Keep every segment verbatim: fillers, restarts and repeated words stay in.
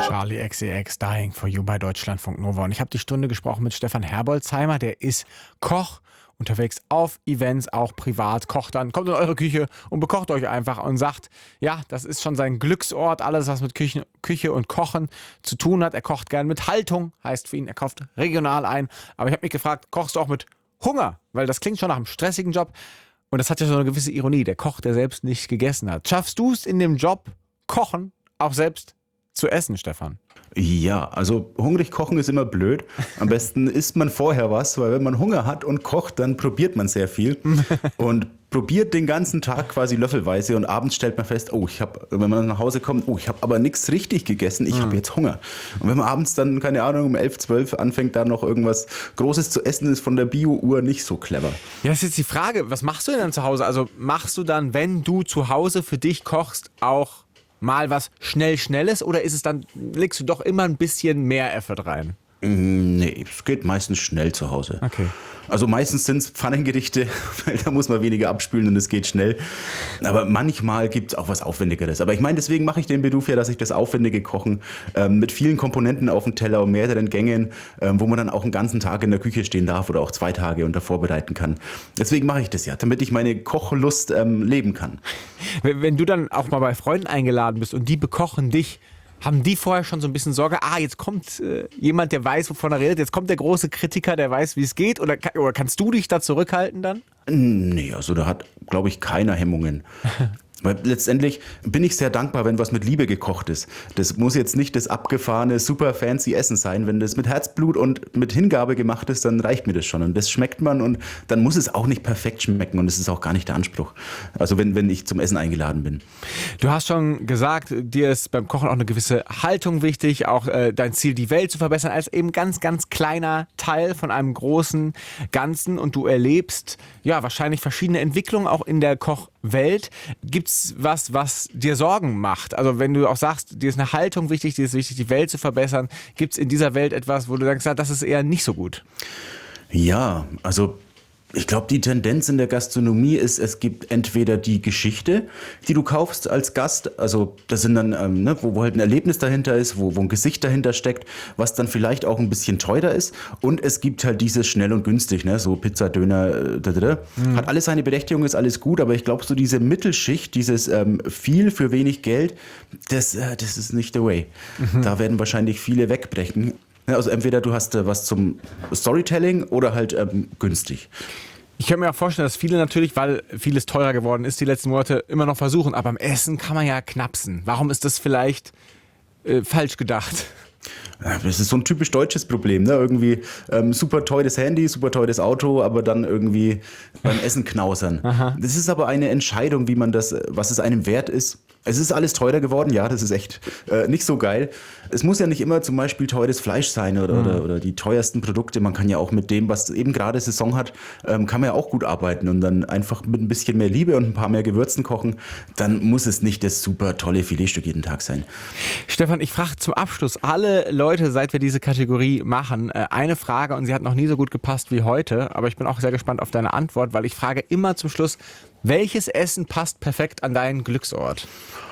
Charlie X C X, Dying for You bei Deutschlandfunk Nova. Und ich habe die Stunde gesprochen mit Stefan Herbolzheimer, der ist Koch, unterwegs auf Events, auch privat, kocht dann, kommt in eure Küche und bekocht euch einfach und sagt, ja, das ist schon sein Glücksort, alles was mit Küche, Küche und Kochen zu tun hat. Er kocht gern mit Haltung, heißt für ihn, er kauft regional ein. Aber ich habe mich gefragt, kochst du auch mit Hunger? Weil das klingt schon nach einem stressigen Job und das hat ja so eine gewisse Ironie, der Koch, der selbst nicht gegessen hat. Schaffst du es in dem Job, Kochen, auch selbst zu essen, Stefan? Ja, also hungrig kochen ist immer blöd. Am besten isst man vorher was, weil wenn man Hunger hat und kocht, dann probiert man sehr viel und probiert den ganzen Tag quasi löffelweise und abends stellt man fest, oh, ich habe, wenn man nach Hause kommt, oh, ich habe aber nichts richtig gegessen, ich mhm. habe jetzt Hunger. Und wenn man abends dann, keine Ahnung, um elf, zwölf anfängt, da noch irgendwas Großes zu essen, ist von der Bio-Uhr nicht so clever. Ja, das ist jetzt die Frage, was machst du denn dann zu Hause? Also machst du dann, wenn du zu Hause für dich kochst, auch mal was schnell Schnelles oder ist es dann, legst du doch immer ein bisschen mehr Effort rein? Nee, es geht meistens schnell zu Hause. Okay. Also meistens sind es Pfannengerichte, weil da muss man weniger abspülen und es geht schnell. Aber manchmal gibt es auch was Aufwendigeres. Aber ich meine, deswegen mache ich den Beruf ja, dass ich das aufwendige Kochen ähm, mit vielen Komponenten auf dem Teller und mehreren Gängen, ähm, wo man dann auch einen ganzen Tag in der Küche stehen darf oder auch zwei Tage und da vorbereiten kann. Deswegen mache ich das ja, damit ich meine Kochlust ähm, leben kann. Wenn, wenn du dann auch mal bei Freunden eingeladen bist und die bekochen dich, haben die vorher schon so ein bisschen Sorge, ah, jetzt kommt äh, jemand, der weiß, wovon er redet, jetzt kommt der große Kritiker, der weiß, wie es geht, oder, oder kannst du dich da zurückhalten dann? Nee, also da hat, glaube ich, keiner Hemmungen. Weil letztendlich bin ich sehr dankbar, wenn was mit Liebe gekocht ist. Das muss jetzt nicht das abgefahrene, super fancy Essen sein. Wenn das mit Herzblut und mit Hingabe gemacht ist, dann reicht mir das schon. Und das schmeckt man und dann muss es auch nicht perfekt schmecken und das ist auch gar nicht der Anspruch. Also wenn, wenn ich zum Essen eingeladen bin. Du hast schon gesagt, dir ist beim Kochen auch eine gewisse Haltung wichtig, auch äh, dein Ziel, die Welt zu verbessern, als eben ganz, ganz kleiner Teil von einem großen Ganzen und du erlebst ja wahrscheinlich verschiedene Entwicklungen auch in der Kochwelt. Gibt's was, was dir Sorgen macht? Also wenn du auch sagst, dir ist eine Haltung wichtig, dir ist wichtig, die Welt zu verbessern, gibt es in dieser Welt etwas, wo du denkst, das ist eher nicht so gut? Ja, also ich glaube, die Tendenz in der Gastronomie ist, es gibt entweder die Geschichte, die du kaufst als Gast, also das sind dann, ähm, ne, wo, wo halt ein Erlebnis dahinter ist, wo, wo ein Gesicht dahinter steckt, was dann vielleicht auch ein bisschen teurer ist und es gibt halt dieses schnell und günstig, ne, so Pizza, Döner, äh, da, da, mhm. hat alles seine Berechtigung, ist alles gut, aber ich glaube, so diese Mittelschicht, dieses ähm, viel für wenig Geld, das, äh, das ist nicht the way. Mhm. Da werden wahrscheinlich viele wegbrechen. Also entweder du hast äh, was zum Storytelling oder halt ähm, günstig. Ich kann mir auch vorstellen, dass viele natürlich, weil vieles teurer geworden ist die letzten Monate, immer noch versuchen. Aber beim Essen kann man ja knapsen. Warum ist das vielleicht äh, falsch gedacht? Das ist so ein typisch deutsches Problem, ne? Irgendwie ähm, super teures Handy, super teures Auto, aber dann irgendwie beim Essen knausern. Aha. Das ist aber eine Entscheidung, wie man das, was es einem wert ist. Es ist alles teurer geworden, ja, das ist echt äh, nicht so geil. Es muss ja nicht immer zum Beispiel teures Fleisch sein oder, mhm. oder, oder die teuersten Produkte. Man kann ja auch mit dem, was eben gerade Saison hat, ähm, kann man ja auch gut arbeiten und dann einfach mit ein bisschen mehr Liebe und ein paar mehr Gewürzen kochen. Dann muss es nicht das super tolle Filetstück jeden Tag sein. Stefan, ich frage zum Abschluss alle Leute, seit wir diese Kategorie machen, äh, eine Frage und sie hat noch nie so gut gepasst wie heute. Aber ich bin auch sehr gespannt auf deine Antwort, weil ich frage immer zum Schluss, welches Essen passt perfekt an deinen Glücksort?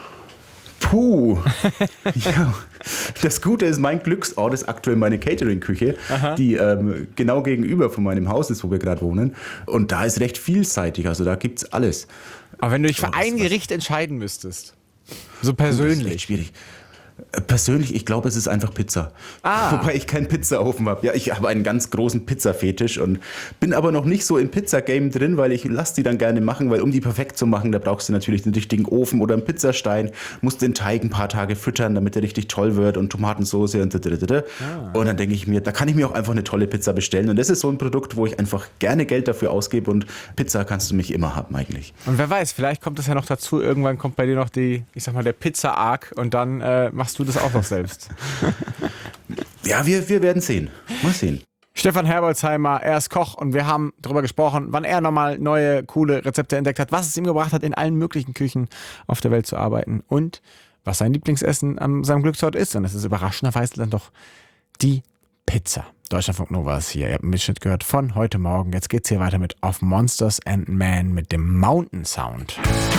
Puh, ja, das Gute ist, mein Glücksort ist aktuell meine Catering-Küche, Aha. die ähm, genau gegenüber von meinem Haus ist, wo wir gerade wohnen. Und da ist recht vielseitig, also da gibt's alles. Aber wenn du dich für ein Gericht entscheiden müsstest, so persönlich. Das ist echt schwierig. Persönlich, ich glaube, es ist einfach Pizza. Ah. Wobei ich keinen Pizzaofen habe. Ja, ich habe einen ganz großen Pizza-Fetisch und bin aber noch nicht so im Pizza-Game drin, weil ich lasse die dann gerne machen, weil um die perfekt zu machen, da brauchst du natürlich den richtigen Ofen oder einen Pizzastein, musst den Teig ein paar Tage füttern, damit der richtig toll wird und Tomatensauce und da. Ah. Und dann denke ich mir, da kann ich mir auch einfach eine tolle Pizza bestellen und das ist so ein Produkt, wo ich einfach gerne Geld dafür ausgebe und Pizza kannst du mich immer haben eigentlich. Und wer weiß, vielleicht kommt es ja noch dazu, irgendwann kommt bei dir noch die, ich sag mal, der Pizza-Arc und dann äh, machst du das auch noch selbst. Ja, wir, wir werden sehen. Mal sehen. Stefan Herbolzheimer, er ist Koch und wir haben darüber gesprochen, wann er nochmal neue, coole Rezepte entdeckt hat, was es ihm gebracht hat, in allen möglichen Küchen auf der Welt zu arbeiten und was sein Lieblingsessen an seinem Glücksort ist. Und das ist überraschenderweise dann doch die Pizza. Deutschlandfunk Nova ist hier. Ihr habt einen Mitschnitt gehört von heute Morgen. Jetzt geht's hier weiter mit Of Monsters and Men mit dem Mountain Sound.